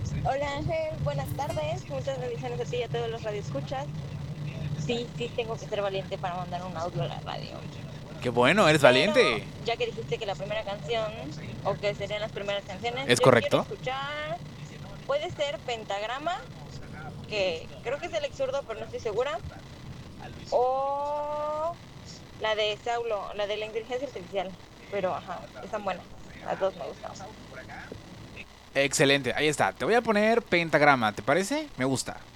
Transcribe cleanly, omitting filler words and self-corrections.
Hola Ángel, buenas tardes. Muchas bendiciones a ti y a todos los radioescuchas. Sí, sí, tengo que ser valiente para mandar un audio a la radio. Qué bueno, eres Pero valiente. ya que dijiste que la primera canción, o que serían las primeras canciones, ¿Es yo quiero correcto? escuchar, puede ser Pentagrama, que creo que es el exurdo, pero no estoy segura, o la de Saulo, la de la inteligencia artificial. Pero, ajá, están buenas. Las dos me gustan. Excelente, ahí está. Te voy a poner pentagrama, ¿te parece? Me gusta.